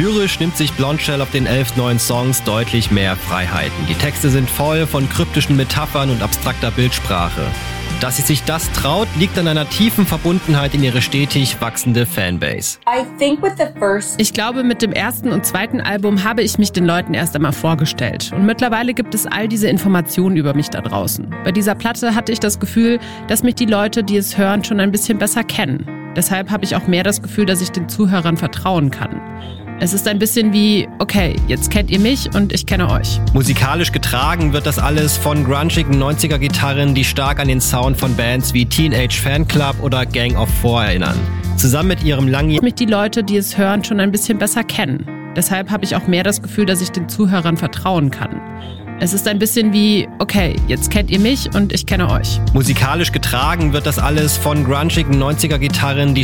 Lyrisch nimmt sich Blondshell auf den 11 neuen Songs deutlich mehr Freiheiten. Die Texte sind voll von kryptischen Metaphern und abstrakter Bildsprache. Dass sie sich das traut, liegt an einer tiefen Verbundenheit in ihre stetig wachsende Fanbase. Ich glaube, mit dem ersten und zweiten Album habe ich mich den Leuten erst einmal vorgestellt. Und mittlerweile gibt es all diese Informationen über mich da draußen. Bei dieser Platte hatte ich das Gefühl, dass mich die Leute, die es hören, schon ein bisschen besser kennen. Deshalb habe ich auch mehr das Gefühl, dass ich den Zuhörern vertrauen kann. Es ist ein bisschen wie, okay, jetzt kennt ihr mich und ich kenne euch. Musikalisch getragen wird das alles von grungigen 90er-Gitarren, die stark an den Sound von Bands wie Teenage Fanclub oder Gang of Four erinnern. Zusammen mit ihrem langjährigen... mich die Leute, die es hören, schon ein bisschen besser kennen. Deshalb habe ich auch mehr das Gefühl, dass ich den Zuhörern vertrauen kann. Es ist ein bisschen wie, okay, jetzt kennt ihr mich und ich kenne euch. Musikalisch getragen wird das alles von grungigen 90er-Gitarren, die